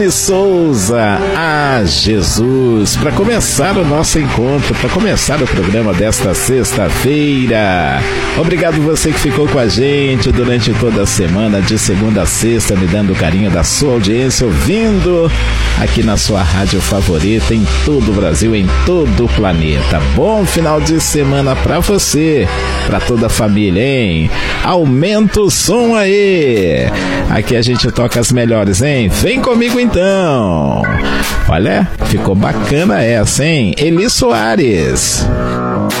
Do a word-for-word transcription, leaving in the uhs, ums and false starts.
Souza, a Jesus, para começar o nosso encontro, para começar o programa desta sexta-feira. Obrigado você que ficou com a gente durante toda a semana, de segunda a sexta, me dando o carinho da sua audiência, ouvindo aqui na sua rádio favorita, em todo o Brasil, em todo o planeta. Bom final de semana para você, para toda a família, hein? Aumenta o som aí! Aqui a gente toca as melhores, hein? Vem comigo então! Então, olha, ficou bacana essa, hein? Eli Soares.